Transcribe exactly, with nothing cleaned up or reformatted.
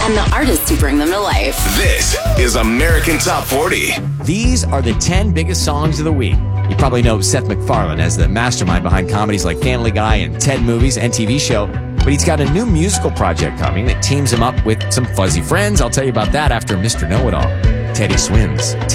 and the artists who bring them to life. This is American Top forty. These are the ten biggest songs of the week. You probably know Seth MacFarlane as the mastermind behind comedies like Family Guy and Ted Movies and T V show, but he's got a new musical project coming that teams him up with some fuzzy friends. I'll tell you about that after Mister Know-It-All. Teddy Swims.